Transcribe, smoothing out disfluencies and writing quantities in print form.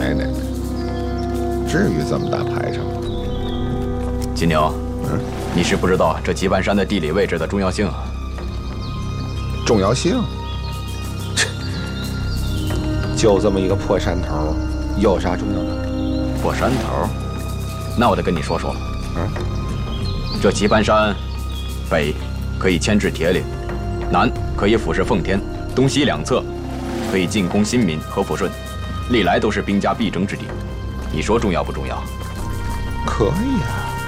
奶奶，至于这么大排场吗？ 金牛，你是不知道这棋盘山的地理位置的重要性啊。 重要性？就这么一个破山头，有啥重要的？ 破山头？那我得跟你说说了。这棋盘山，北可以牵制铁岭，南可以俯视奉天，东西两侧可以进攻新民和抚顺，历来都是兵家必争之地。你说重要不重要？ 可以啊。